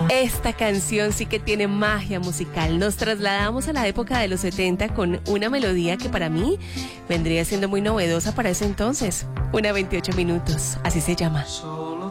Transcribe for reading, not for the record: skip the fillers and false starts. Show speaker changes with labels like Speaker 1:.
Speaker 1: Esta canción sí que tiene magia musical. Nos trasladamos a la época de los 70 con una melodía que para mí vendría siendo muy novedosa para ese entonces. Una 28 minutos, así se llama.